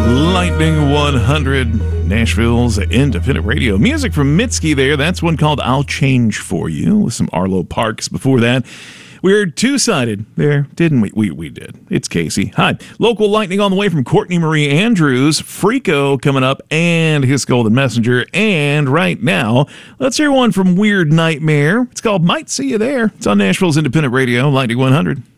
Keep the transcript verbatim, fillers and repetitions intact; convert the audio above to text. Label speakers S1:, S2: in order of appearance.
S1: Lightning one hundred, Nashville's independent radio. Music from Mitski there. That's one called I'll Change For You with some Arlo Parks before that. We heard Two-Sided there, didn't we? We we did. It's Casey. Hi. Local lightning on the way from Courtney Marie Andrews. Freako coming up and his Golden Messenger. And right now, let's hear one from Weird Nightmare. It's called Might See You There. It's on Nashville's independent radio, Lightning one hundred.